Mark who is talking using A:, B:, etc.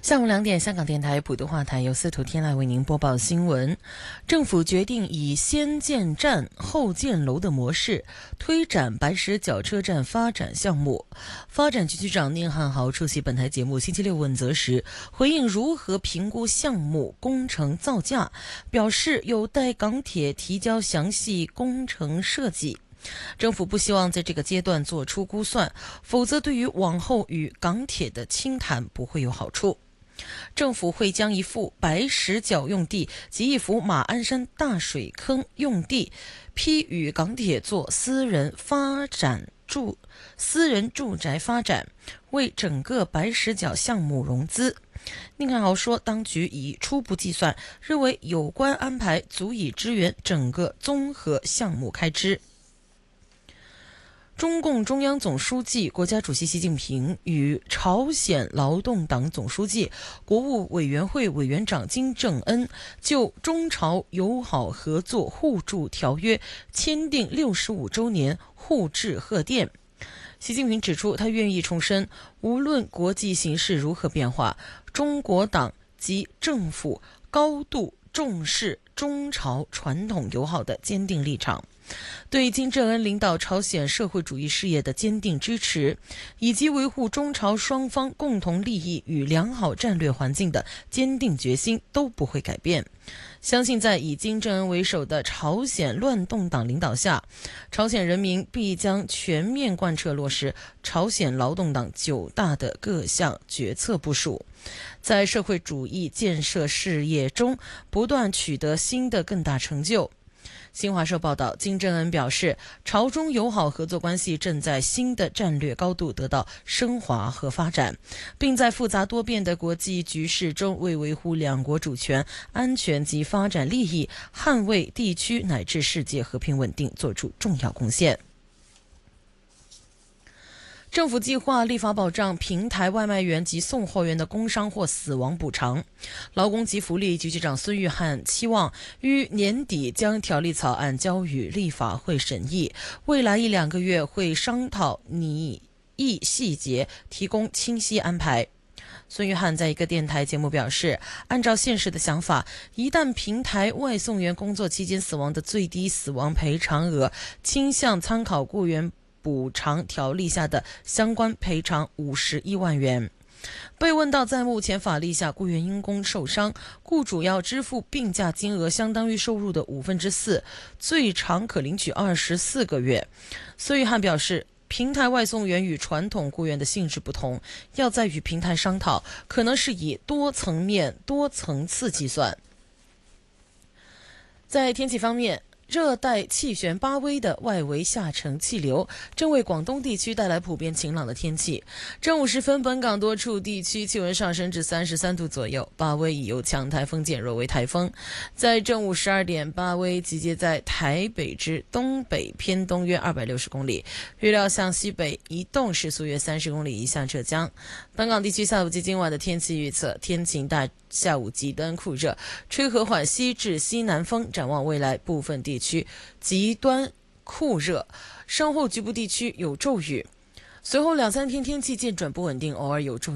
A: 下午2点，香港电台普通话台由司徒天籁为您播报新闻。政府决定以先建站后建楼的模式推展白石角车站发展项目。发展局局长宁汉豪出席本台节目星期六问责时，回应如何评估项目工程造价，表示有待港铁提交详细工程设计。政府不希望在这个阶段做出估算，否则对于往后与港铁的倾谈不会有好处。政府会将一幅白石角用地及一幅马鞍山大水坑用地批予港铁做私人住宅发展，为整个白石角项目融资。宁汉豪说，当局已初步计算，认为有关安排足以支援整个综合项目开支。中共中央总书记、国家主席习近平与朝鲜劳动党总书记、国务委员会委员长金正恩就中朝友好合作互助条约签订65周年互致贺电。习近平指出，他愿意重申，无论国际形势如何变化，中国党及政府高度重视中朝传统友好的坚定立场，对金正恩领导朝鲜社会主义事业的坚定支持，以及维护中朝双方共同利益与良好战略环境的坚定决心都不会改变。相信在以金正恩为首的朝鲜乱动党领导下，朝鲜人民必将全面贯彻落实朝鲜劳动党9大的各项决策部署，在社会主义建设事业中不断取得新的更大成就。新华社报道，金正恩表示，朝中友好合作关系正在新的战略高度得到升华和发展，并在复杂多变的国际局势中为维护两国主权、安全及发展利益，捍卫地区乃至世界和平稳定做出重要贡献。政府计划立法保障平台外卖员及送货员的工伤或死亡补偿。劳工及福利局局长孙玉菡期望于年底将条例草案交予立法会审议，未来1-2个月会商讨拟议细节，提供清晰安排。孙玉菡在一个电台节目表示，按照现实的想法，一旦平台外送员工作期间死亡的最低死亡赔偿额倾向参考雇员补偿条例下的相关赔偿51万元。被问到在目前法律下，雇员因公受伤，雇主要支付病假金额相当于收入的4/5，最长可领取24个月。孙玉菡表示，平台外送员与传统雇员的性质不同，要在与平台商讨，可能是以多层面、多层次计算。在天气方面，热带气旋巴威的外围下沉气流正为广东地区带来普遍晴朗的天气。正午时分，本港多处地区气温上升至33度左右，巴威已由强台风减弱为台风。在正午12点，巴威集结在台北之东北偏东约260公里，预料向西北移动，时速约30公里，移向浙江。本港地区下午及今晚的天气预测：天晴大下午极端酷热，吹和缓西至西南风。展望未来，部分地区极端酷热，稍后局部地区有骤雨。随后2-3天天气渐转不稳定，偶尔有骤雨。